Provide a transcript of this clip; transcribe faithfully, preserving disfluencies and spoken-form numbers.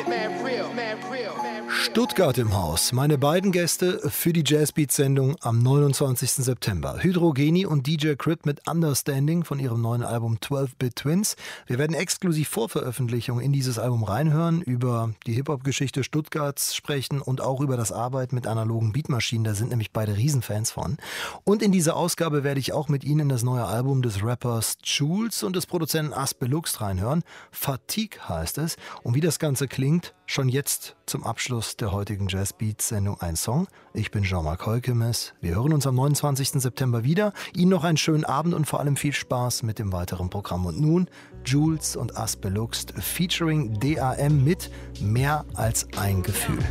Stuttgart im Haus. Meine beiden Gäste für die Jazzbeat-Sendung am neunundzwanzigsten September. Hydrogenie und D J Crit mit Understanding von ihrem neuen Album zwölf Bit Twins. Wir werden exklusiv vor Veröffentlichung in dieses Album reinhören, über die Hip-Hop-Geschichte Stuttgarts sprechen und auch über das Arbeiten mit analogen Beatmaschinen. Da sind nämlich beide Riesenfans von. Und in dieser Ausgabe werde ich auch mit Ihnen in das neue Album des Rappers Jules und des Produzenten Aspelux reinhören. Fatigue heißt es. Und wie das Ganze klingt, schon jetzt zum Abschluss der heutigen Jazzbeats-Sendung ein Song. Ich bin Jean-Marc Holkemes. Wir hören uns am neunundzwanzigsten September wieder. Ihnen noch einen schönen Abend und vor allem viel Spaß mit dem weiteren Programm. Und nun Jules und Aspelux featuring D A M mit Mehr als ein Gefühl.